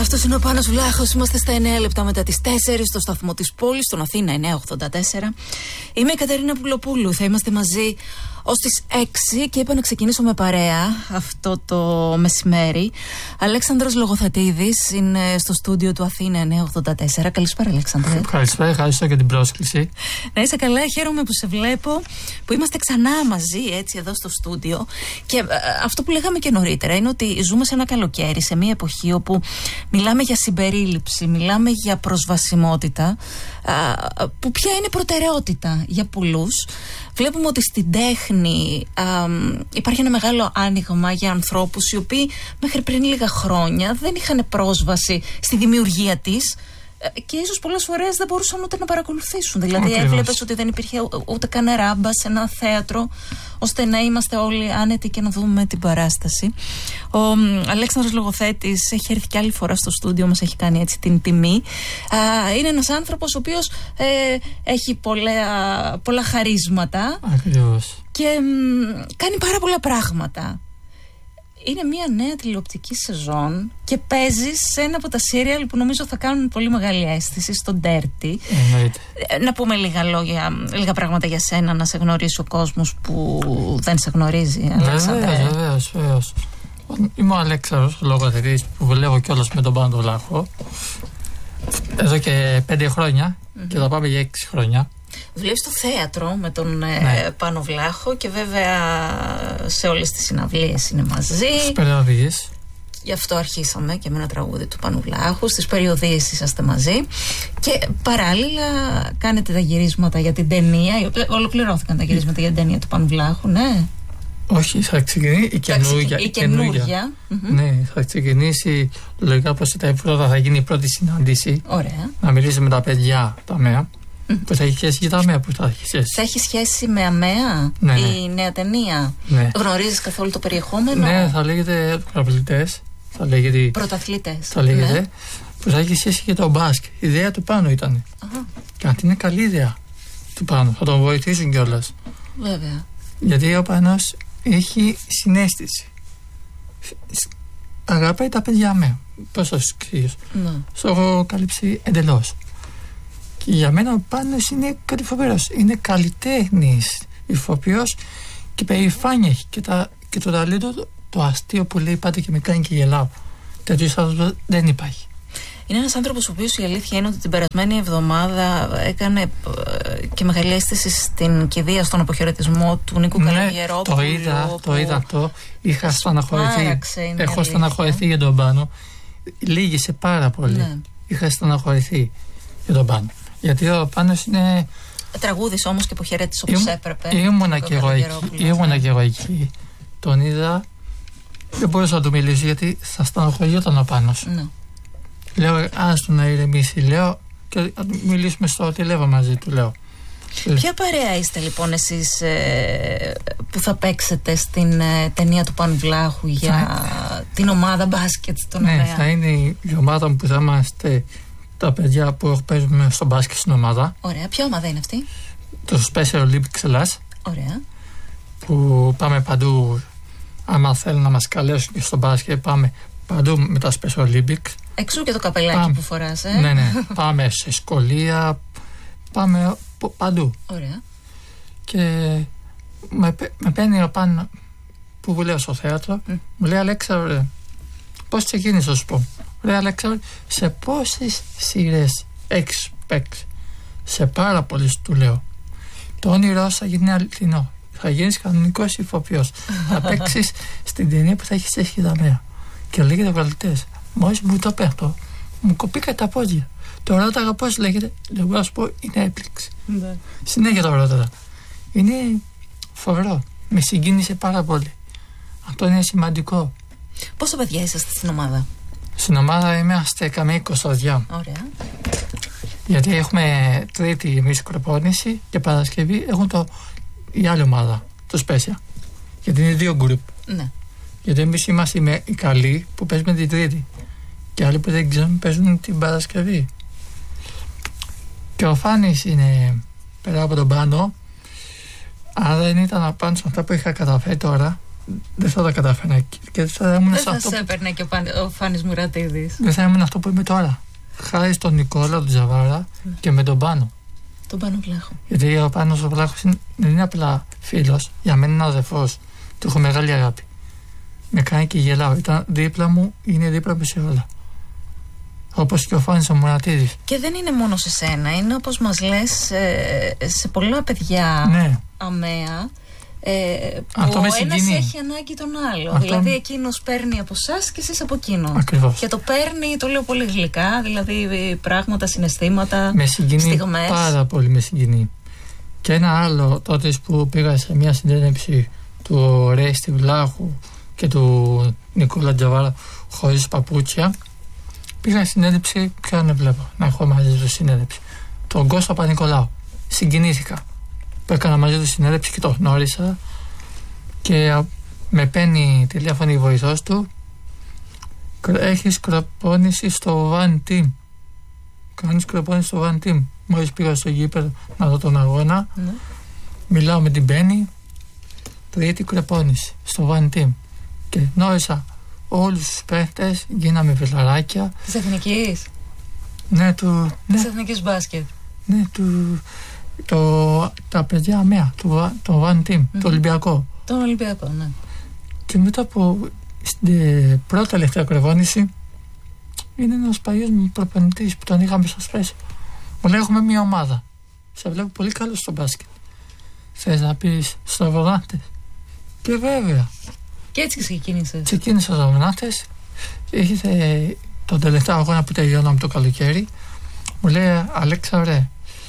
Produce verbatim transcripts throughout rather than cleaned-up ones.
Αυτός είναι ο Πάνος Βλάχος. Είμαστε στα εννέα λεπτά μετά τις τέσσερις στο σταθμό της πόλης, στον Αθήνα εννέα ογδόντα τέσσερα. Είμαι η Κατερίνα Πουλοπούλου. Θα είμαστε μαζί ως τις έξι και είπα να ξεκινήσω με παρέα αυτό το μεσημέρι. Αλέξανδρος Λογοθετίδης είναι στο στούντιο του Αθήνα εννέα ογδόντα τέσσερα. Καλησπέρα, Αλέξανδρε. Καλησπέρα, ευχαριστώ για την πρόσκληση. Να είσαι καλά, χαίρομαι που σε βλέπω, που είμαστε ξανά μαζί έτσι εδώ στο στούντιο. Και α, αυτό που λέγαμε και νωρίτερα είναι ότι ζούμε σε ένα καλοκαίρι, σε μια εποχή όπου μιλάμε για συμπερίληψη, μιλάμε για προσβασιμότητα, α, που πια είναι προτεραιότητα για πολλούς. Βλέπουμε ότι στην τέχνη α, υπάρχει ένα μεγάλο άνοιγμα για ανθρώπους οι οποίοι μέχρι πριν λίγα χρόνια δεν είχαν πρόσβαση στη δημιουργία της και ίσως πολλές φορές δεν μπορούσαν ούτε να παρακολουθήσουν. Δηλαδή Ακριβώς. έβλεπες ότι δεν υπήρχε ούτε καν ράμπα σε ένα θέατρο ώστε να είμαστε όλοι άνετοι και να δούμε την παράσταση. Ο Αλέξανδρος Λογοθέτης έχει έρθει και άλλη φορά στο στούντιο, μας έχει κάνει έτσι την τιμή. Α, είναι ένας άνθρωπος ο οποίος ε, έχει πολλά, πολλά χαρίσματα. Ακριβώς. Και μ, κάνει πάρα πολλά πράγματα. Είναι μια νέα τηλεοπτική σεζόν και παίζει σε ένα από τα σύριαλ που νομίζω θα κάνουν πολύ μεγάλη αίσθηση, στο Dirty. Εννοείται. Να πούμε λίγα λόγια, λίγα πράγματα για σένα, να σε γνωρίσει ο κόσμος που δεν σε γνωρίζει, Αλέξανδρε. Βεβαίως, βεβαίως, βεβαίως. Είμαι ο Αλέξανδρος Λογοθετής που δουλεύω κιόλας με τον Πάνο Βλάχο εδώ και πέντε χρόνια mm-hmm. και θα πάμε για έξι χρόνια. Δουλεύει στο θέατρο με τον ναι. ε, Πάνο Βλάχο και βέβαια σε όλες τις συναυλίες είναι μαζί. Στις περιοδίες. Γι' αυτό αρχίσαμε και με ένα τραγούδι του Πάνου Βλάχου. Στις περιοδίες είσαστε μαζί. Και παράλληλα κάνετε τα γυρίσματα για την ταινία. Ολοκληρώθηκαν τα γυρίσματα για την ταινία του Πάνου Βλάχου, ναι. Όχι, θα ξεκινήσει η καινούργια. Η καινούργια. Mm-hmm. Ναι, θα ξεκινήσει λογικά πως πρώτα θα γίνει η πρώτη συνάντηση. Ωραία. Να μιλήσει με τα παιδιά, τα ΜΕΑ. Mm. Που θα έχει σχέση και τα ΜΕΑ που θα έχει σχέση. Θα έχει σχέση με ΑΜΕΑ, ναι, η ναι. νέα ταινία. Ναι. Γνωρίζεις καθόλου το περιεχόμενο? Ναι, θα λέγεται πρωταθλητές. Θα λέγεται. Πρωταθλητές. Θα λέγεται. Ναι. Που θα έχει σχέση και το μπάσκετ. Η ιδέα του Πάνου ήταν. Αχα. Και αυτή είναι καλή ιδέα του Πάνου. Θα τον βοηθήσουν κιόλας. Βέβαια. Γιατί ο Πάνος έχει συναίσθηση. Αγαπάει τα παιδιά με. Πόσο σκύος. Ναι. Στο έχω καλύψει εντελώς. Και για μένα ο Πάνος είναι κάτι φοβερός. Είναι καλλιτέχνης, ηθοποιός και περηφάνεια έχει. Και, τα, και το ταλέντο, το, το αστείο που λέει πάτε και με κάνει και γελάω. Τέτοιος άνθρωπος δεν υπάρχει. Είναι ένας άνθρωπος ο οποίος η αλήθεια είναι ότι την περασμένη εβδομάδα έκανε και μεγάλη αίσθηση στην κηδεία, στον αποχαιρετισμό του Νίκου ναι, Καλογερόπουλου. Το είδα, που... το είδα αυτό. Είχα στεναχωρηθεί. Έχω στεναχωρηθεί για τον Πάνο. Λύγησε πάρα πολύ. Ναι. Είχα στεναχωρηθεί για τον Πάνο. Γιατί ο Πάνος είναι. Τραγούδης όμως και αποχαιρέτησε όπως έπρεπε. Ήμουνα και εγώ εκεί. Ήμουνα και εγώ εκεί. Τον είδα. Δεν μπορούσα να του μιλήσω γιατί θα στεναχωριόταν ο Πάνος. Ναι. Λέω, άστο να ηρεμήσει, λέω, και να μιλήσουμε στο τηλέφωνο μαζί του, λέω. Ποια παρέα είστε λοιπόν εσείς ε, που θα παίξετε στην ε, ταινία του Πάνου Βλάχου για θα... την ομάδα μπάσκετ στον ΑΜΕΑ? Ναι, θα είναι η ομάδα που θα είμαστε τα παιδιά που παίζουμε στο μπάσκετ στην ομάδα. Ωραία, ποια ομάδα είναι αυτή? Το Special Olympics Ελλάς. Ωραία. Που πάμε παντού, άμα θέλουν να μας καλέσουν και στο μπάσκετ, πάμε παντού με τα Special Olympics. Εξού και το καπελάκι πάμε, που φοράς, ε? Ναι, ναι. Πάμε σε σχολεία, πάμε παντού. Ωραία. Και με, με παίρνει ο Πάνο που δουλεύω στο θέατρο, mm. μου λέει, Αλέξανδρε, πώς ξεκίνησε να σου πω? Μου λέει, Αλέξανδρε, σε πόσες σειρές έχεις παίξει? Σε πάρα πολλές, του λέω. Το όνειρό θα γίνει αληθινό. Θα γίνεις κανονικός ηθοποιός. Θα παίξεις στην ταινία που θα έχεις έχει τα μέρα. Και λέγεται Βαλτές. Μόλις μου το πέφτω, μου κοπήκα τα πόδια. Το ρώταγα πώς λέγεται, λέω να σου πω, είναι έπληξη. Ναι. Συνέχεια το ρώταγα. Είναι φοβερό. Με συγκίνησε πάρα πολύ. Αυτό είναι σημαντικό. Πόσα παιδιά είσαστε στην ομάδα? Στην ομάδα είμαστε καμία είκοσι παιδιά. Ωραία. Γιατί έχουμε Τρίτη εμείς προπόνηση και Παρασκευή έχουν το, η άλλη ομάδα, το Special. Γιατί είναι δύο γκρουπ. Ναι. Γιατί εμείς είμαστε οι καλοί που παίζουμε την Τρίτη και άλλοι που δεν ξέρουν παίζουν την Παρασκευή. Και ο Φάνης είναι πέρα από τον Πάνο. Αν δεν ήταν απάνω σε αυτά που είχα καταφέρει τώρα, δεν θα τα κατάφερα. Και θα ήμουν δεν σε θα αυτό σε που... έπαιρνε και ο, Παν... ο Φάνης Μουρατίδης. Δεν θα ήμουν αυτό που είμαι τώρα. Χάρη στον Νικόλα τον Τζαβάρα ναι. και με τον Πάνο. Τον Πάνο Βλάχο. Γιατί ο Πάνος ο Βλάχος είναι, δεν είναι απλά φίλος, για μένα είναι αδερφός. Του έχω μεγάλη αγάπη. Με κάνει και γελάω. Ήταν δίπλα μου, είναι δίπλα μου σε όλα. Όπως και ο Φάνης ο Μουρατίδης. Και δεν είναι μόνο σε σένα, είναι όπως μας λες ε, σε πολλά παιδιά ναι. αμαία. Ε, αυτό που με ο ένας συγκινεί. έχει ανάγκη τον άλλο. Αυτό... Δηλαδή εκείνος παίρνει από εσάς και εσείς από εκείνον. Ακριβώς. Και το παίρνει, το λέω πολύ γλυκά, δηλαδή πράγματα, συναισθήματα, με συγκινεί στιγμές. Πάρα πολύ με συγκινεί. Και ένα άλλο τότε που πήγα σε μια συνέντευξη του Ρέστη Βλάχου και του Νικόλα Τζαβάρα χωρίς παπούτσια, πήγα συνέντευξη, ποιον δεν βλέπω να έχω μαζί του συνέντευξη, τον Κώστα Παπα-Νικολάου. Συγκινήθηκα που έκανα μαζί του συνέντευξη και το γνώρισα και με παίρνει τηλέφωνο η βοηθός του. Έχεις κροπώνηση στο One Team. Κάνεις κροπώνηση στο One Team. Μόλις πήγα στο γήπεδο να δω τον αγώνα, mm. μιλάω με την Μπέννη, τρίτη κροπώνηση στο One Team. Και γνώρισα όλους τους παίχτες, γίναμε φιλαράκια. Της Εθνικής. Ναι, του... Της ναι, Εθνικής μπάσκετ. Ναι, του... Το, τα παιδιά αμαία, το, το One Team, mm-hmm. το Ολυμπιακό. Το Ολυμπιακό, ναι. Και μετά από στην πρώτη τελευταία κρεβόνηση είναι ένας παλιός μου προπονητής που τον είχαμε στο σπέσιο. Μου λέει έχουμε μια ομάδα. Σε βλέπω πολύ καλό στο μπάσκετ. Θες να πεις στραβοδάτες? Και βέβαια. Και έτσι ξεκίνησες. Ξεκίνησα στραβοδάτες. Είχε τον τελευταίο αγώνα που τελειώναμε το καλοκαίρι. Μου λέει Αλέξα ωραία.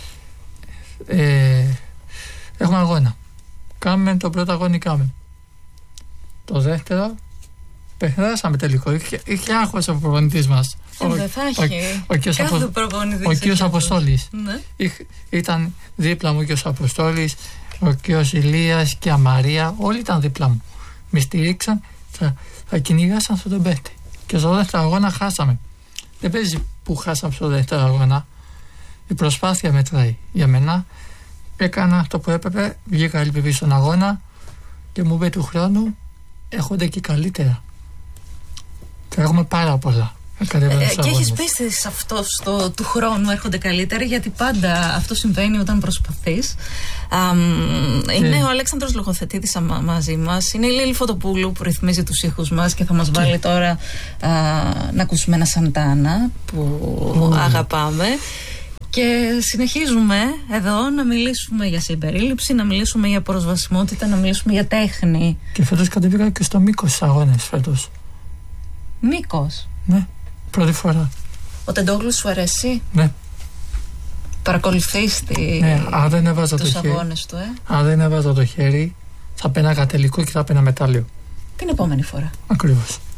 Ε, έχουμε αγώνα. Κάμε τον πρώτο αγώνα, κάμε. Το δεύτερο, περάσαμε τελικό. Είχε, είχε άγχος ο προπονητής μας. Δεν θα έχει. Ο, ο, ο, ο κύριος Αποστόλης. Ναι. Είχε, ήταν δίπλα μου ο κύριος Αποστόλης, ο κύριος Ηλίας και η Μαρία. Όλοι ήταν δίπλα μου. Με στηρίξαν, θα, θα κυνηγάσαν στον παίκτη. Και στο δεύτερο αγώνα χάσαμε. Δεν παίζει που χάσαμε στο δεύτερο αγώνα. Η προσπάθεια μετράει. Για μένα έκανα αυτό που έπρεπε, βγήκα ελπίδη στον αγώνα και μου είπε του χρόνου έρχονται και καλύτερα. Και έχουμε πάρα πολλά. Ε, και έχεις πίστη σε αυτό στο, του χρόνου έρχονται καλύτερα, γιατί πάντα αυτό συμβαίνει όταν προσπαθείς. Α, είναι και... ο Αλέξανδρος Λογοθετίδης μα, μαζί μας. Είναι η Λίλη Φωτοπούλου που ρυθμίζει τους ήχους μας και θα μας και... βάλει τώρα α, να ακούσουμε ένα Σαντάνα που mm. αγαπάμε. Και συνεχίζουμε εδώ να μιλήσουμε για συμπερίληψη, να μιλήσουμε για προσβασιμότητα, να μιλήσουμε για τέχνη. Και φέτος κατέβηκα και στο μήκος της αγώνες φέτος. Μήκος? Ναι, πρώτη φορά. Ο Τεντόγλους σου αρέσει? Ναι. Παρακολουθείς τη... ναι, αν δεν έβαζα τους το χέρι, αγώνες του, ε? Αν δεν έβαζα το χέρι, θα πέναγα τελικό και θα πένα μετάλλιο. Την επόμενη φορά. Ακριβώς.